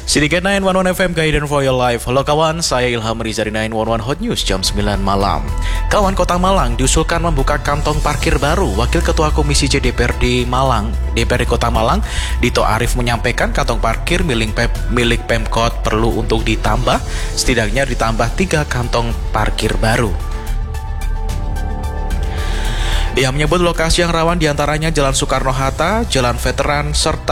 Sedikit 911 FM Guidance for Your Life. Halo kawan, saya Ilham Riza di 911 Hot News jam 9 malam. Kawan, Kota Malang diusulkan membuka kantong parkir baru. Wakil Ketua Komisi J DPRD Kota Malang, Dito Arif menyampaikan kantong parkir milik Pemkot perlu untuk ditambah, setidaknya ditambah 3 kantong parkir baru. Ia menyebut lokasi yang rawan diantaranya Jalan Soekarno-Hatta, Jalan Veteran, serta